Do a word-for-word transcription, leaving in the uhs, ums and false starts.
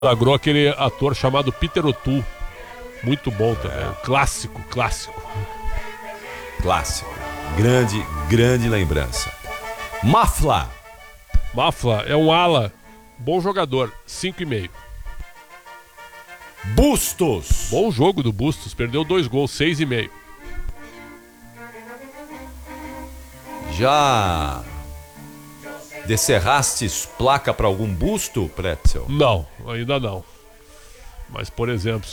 Consagrou aquele ator chamado Peter O'Toole. Muito bom também. É. Clássico, clássico. Clássico. Grande, grande lembrança. Mafla. Mafla é um ala. Bom jogador. cinco e meio. Bustos. Bom jogo do Bustos. Perdeu dois gols. seis e meio. Já descerrastes placa para algum busto, Pretzel? Não, ainda não. Mas, por exemplo,